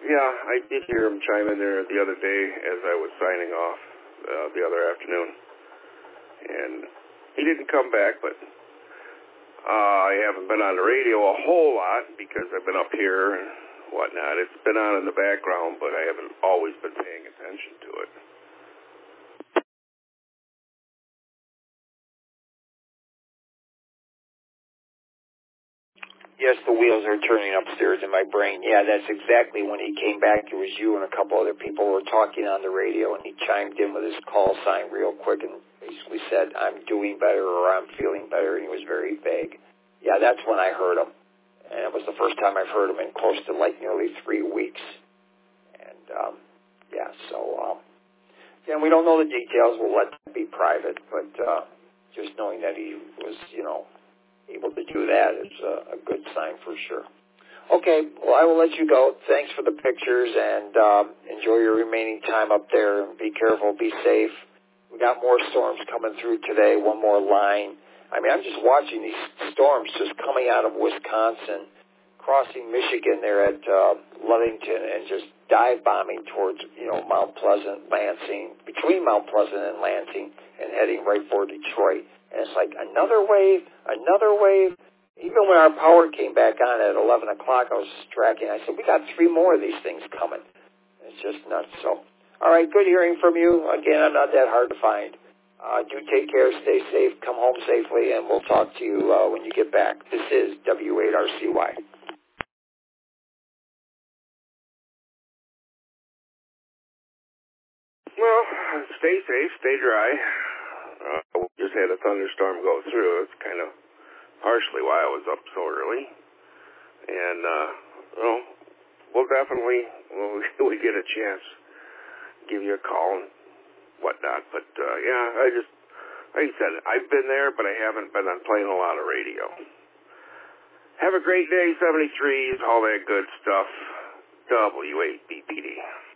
Yeah, I did hear him chime in there the other day as I was signing off the other afternoon. And he didn't come back, but I haven't been on the radio a whole lot because I've been up here and whatnot. It's been on in the background, but I haven't always been paying attention to it. Yes, the wheels are turning upstairs in my brain. Yeah, that's exactly when he came back. It was you and a couple other people were talking on the radio, and he chimed in with his call sign real quick and basically said, I'm doing better or I'm feeling better, and he was very vague. Yeah, that's when I heard him. And it was the first time I've heard him in close to like nearly 3 weeks. And, and we don't know the details. We'll let that be private, but just knowing that he was, able to do that is a good sign for sure. Okay, well, I will let you go. Thanks for the pictures, and enjoy your remaining time up there. Be careful, be safe. We got more storms coming through today, one more line. I mean, I'm just watching these storms just coming out of Wisconsin, crossing Michigan there at Ludington, and just dive bombing towards, Mount Pleasant, Lansing, between Mount Pleasant and Lansing, and heading right for Detroit. And it's like another wave. Even when our power came back on at 11 o'clock, I was tracking. I said, we got 3 more of these things coming. It's just nuts. So, all right, good hearing from you. Again, I'm not that hard to find. Do take care, stay safe, come home safely, and we'll talk to you when you get back. This is W8RCY. Well, stay safe, stay dry. We just had a thunderstorm go through. It's kind of partially why I was up so early. And, we'll definitely, when we get a chance, give you a call and whatnot. But, like I said, I've been there, but I haven't been on playing a lot of radio. Have a great day, 73s, all that good stuff. W8BPD.